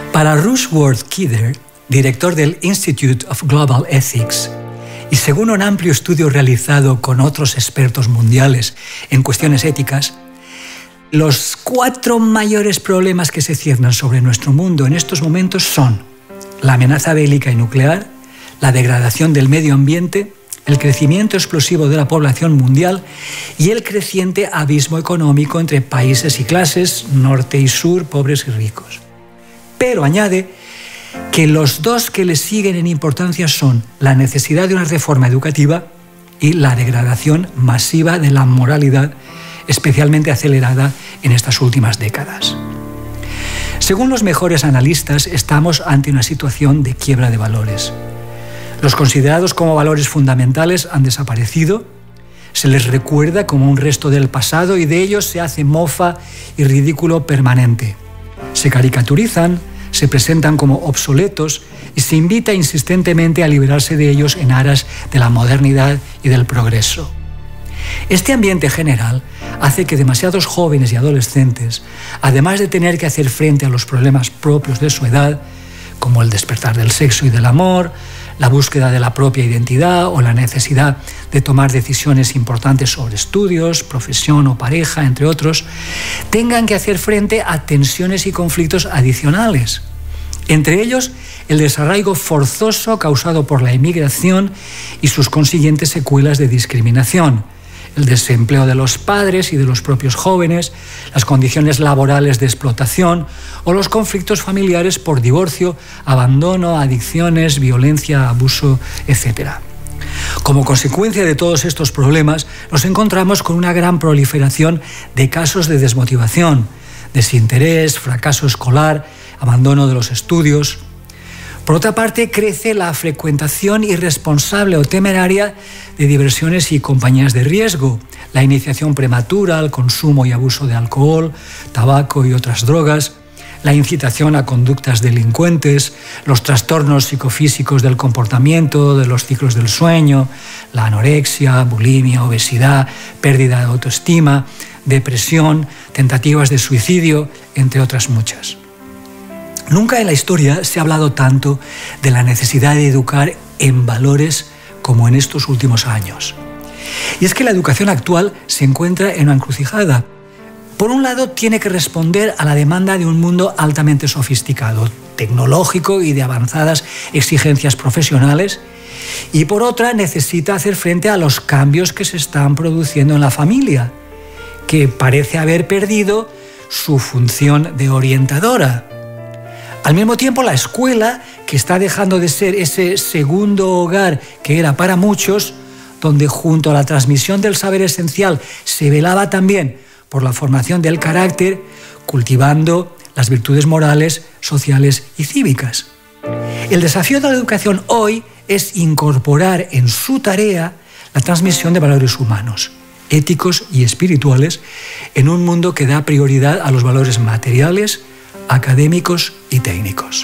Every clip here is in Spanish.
Para Rushworth Kidder, director del Institute of Global Ethics, y según un amplio estudio realizado con otros expertos mundiales en cuestiones éticas, los 4 mayores problemas que se ciernan sobre nuestro mundo en estos momentos son la amenaza bélica y nuclear, la degradación del medio ambiente, el crecimiento explosivo de la población mundial y el creciente abismo económico entre países y clases, norte y sur, pobres y ricos. Pero añade que los 2 que le siguen en importancia son la necesidad de una reforma educativa y la degradación masiva de la moralidad, especialmente acelerada en estas últimas décadas. Según los mejores analistas, estamos ante una situación de quiebra de valores. Los considerados como valores fundamentales han desaparecido, se les recuerda como un resto del pasado y de ellos se hace mofa y ridículo permanente. Se caricaturizan, se presentan como obsoletos y se invita insistentemente a liberarse de ellos en aras de la modernidad y del progreso. Este ambiente general hace que demasiados jóvenes y adolescentes, además de tener que hacer frente a los problemas propios de su edad, como el despertar del sexo y del amor, la búsqueda de la propia identidad o la necesidad de tomar decisiones importantes sobre estudios, profesión o pareja, entre otros, tengan que hacer frente a tensiones y conflictos adicionales. Entre ellos, el desarraigo forzoso causado por la emigración y sus consiguientes secuelas de discriminación, el desempleo de los padres y de los propios jóvenes, las condiciones laborales de explotación o los conflictos familiares por divorcio, abandono, adicciones, violencia, abuso, etc. Como consecuencia de todos estos problemas, nos encontramos con una gran proliferación de casos de desmotivación, desinterés, fracaso escolar, abandono de los estudios. Por otra parte, crece la frecuentación irresponsable o temeraria de diversiones y compañías de riesgo, la iniciación prematura al consumo y abuso de alcohol, tabaco y otras drogas, la incitación a conductas delincuentes, los trastornos psicofísicos del comportamiento, de los ciclos del sueño, la anorexia, bulimia, obesidad, pérdida de autoestima, depresión, tentativas de suicidio, entre otras muchas. Nunca en la historia se ha hablado tanto de la necesidad de educar en valores como en estos últimos años. Y es que la educación actual se encuentra en una encrucijada. Por un lado, tiene que responder a la demanda de un mundo altamente sofisticado, tecnológico y de avanzadas exigencias profesionales, y por otra, necesita hacer frente a los cambios que se están produciendo en la familia, que parece haber perdido su función de orientadora. Al mismo tiempo, la escuela, que está dejando de ser ese segundo hogar que era para muchos, donde junto a la transmisión del saber esencial se velaba también por la formación del carácter, cultivando las virtudes morales, sociales y cívicas. El desafío de la educación hoy es incorporar en su tarea la transmisión de valores humanos, éticos y espirituales en un mundo que da prioridad a los valores materiales, académicos y técnicos.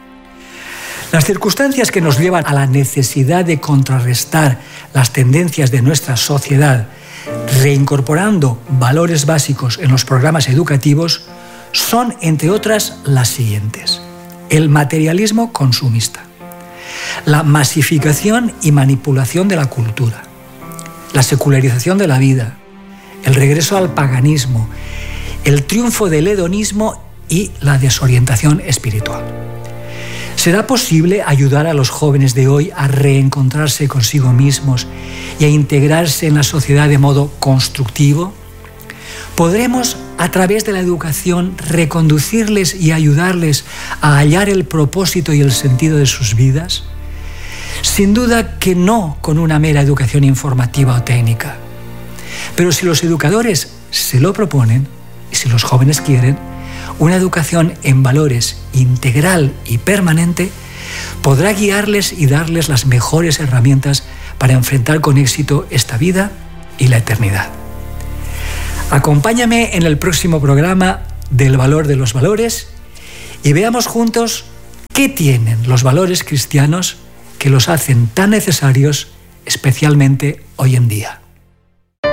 Las circunstancias que nos llevan a la necesidad de contrarrestar las tendencias de nuestra sociedad, reincorporando valores básicos en los programas educativos, son, entre otras, las siguientes: el materialismo consumista, la masificación y manipulación de la cultura, la secularización de la vida, el regreso al paganismo, el triunfo del hedonismo y la desorientación espiritual. ¿Será posible ayudar a los jóvenes de hoy a reencontrarse consigo mismos y a integrarse en la sociedad de modo constructivo? ¿Podremos, a través de la educación, reconducirles y ayudarles a hallar el propósito y el sentido de sus vidas? Sin duda que no con una mera educación informativa o técnica. Pero si los educadores se lo proponen, y si los jóvenes quieren, una educación en valores integral y permanente podrá guiarles y darles las mejores herramientas para enfrentar con éxito esta vida y la eternidad. Acompáñame en el próximo programa del Valor de los Valores y veamos juntos qué tienen los valores cristianos que los hacen tan necesarios, especialmente hoy en día.